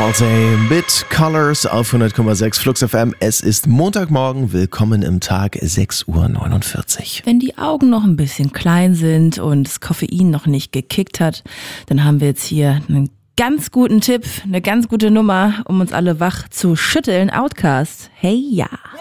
Halsey mit Colors auf 100,6 Flux FM. Es ist Montagmorgen. Willkommen im Tag, 6:49 Uhr. Wenn die Augen noch ein bisschen klein sind und das Koffein noch nicht gekickt hat, dann haben wir jetzt hier einen ganz guten Tipp, eine ganz gute Nummer, um uns alle wach zu schütteln. Outcast, hey ja.